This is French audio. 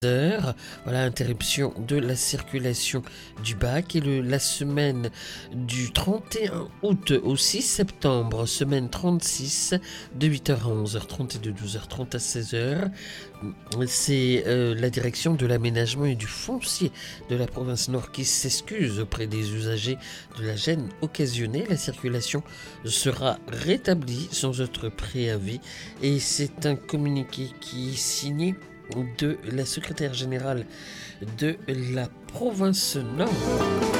heures. Voilà, interruption de la circulation du bac et la semaine du 31 août au 6 septembre, semaine 36 de 8h à 11h30 et de 12h30 à 16h. C'est la direction de l'aménagement et du foncier de la province Nord qui s'excuse auprès des usagers de la gêne occasionnée. La circulation sera rétablie sans autre préavis et c'est un communiqué qui est signé de la secrétaire générale de la province Nord.